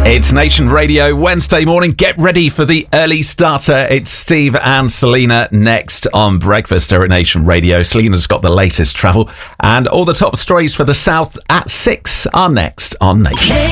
It's Nation Radio Wednesday morning. Get ready for the early starter. It's Steve and Selena next on Breakfast here at Nation Radio. Selena's got the latest travel and all the top stories for the South at 6 are next on Nation.